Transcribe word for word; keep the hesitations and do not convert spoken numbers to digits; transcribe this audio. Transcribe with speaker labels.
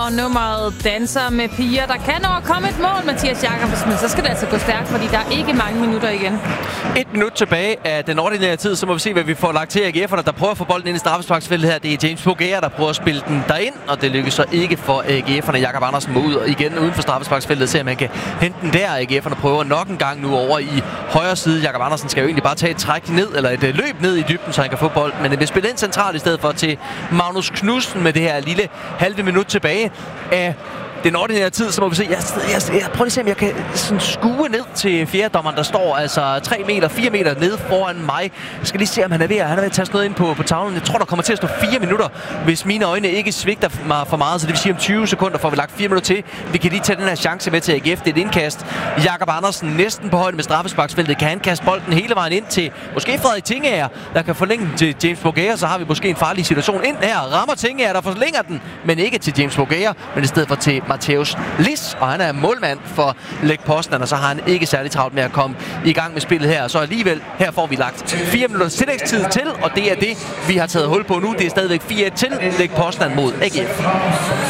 Speaker 1: og nummeret Danser med piger. Der kan nå at komme et mål, Mathias Jakobsen, men så skal det altså gå stærkt, fordi der er ikke mange minutter igen.
Speaker 2: Et minut tilbage af den ordinære tid, så må vi se, hvad vi får lagt til A G F'erne, der prøver at få bolden ind i straffesparksfeltet her. Det er James Boger, der prøver at spille den derind, og det lykkes så ikke for A G F'erne. Jakob Andersen må ud og igen uden for straffesparksfeltet, se om man kan hente den der. A G F'erne prøver nok en gang nu over i højre side. Jakob Andersen skal jo egentlig bare tage et træk ned, eller et løb ned i dybden, så han kan få bolden, men det vil spille ind centralt i stedet for til Magnus Knudsen med det her lille halve minut tilbage af den ordinære tid, så må vi se. Jeg, jeg, jeg prøver lige at se, om jeg kan sådan skue ned til fjerdedommeren, der står altså tre meter, fire meter nede foran mig. Jeg skal lige se, om han er ved at, han er ved at tage noget ind på, på tavlen. Jeg tror, der kommer til at stå fire minutter, hvis mine øjne ikke svigter mig for meget. Så det vil sige, om tyve sekunder får vi lagt fire minutter til. Vi kan lige tage den her chance med til A G F. Det er et indkast. Jakob Andersen næsten på højde med straffesparksfeltet. Kan han kaste bolden hele vejen ind til måske Frederik Tingager, der kan forlænge den til James Boger. Så har vi måske en farlig situation ind her. Rammer Tingager, der forlænger den, men ikke til James Boger, men i stedet for til Matthäus Lis, og han er målmand for Lech Poznan, og så har han ikke særlig travlt med at komme i gang med spillet her. Så alligevel, her får vi lagt fire minutters tillægstid til, og det er det, vi har taget hul på nu. Det er stadigvæk fire et til Lech Poznan mod A G F.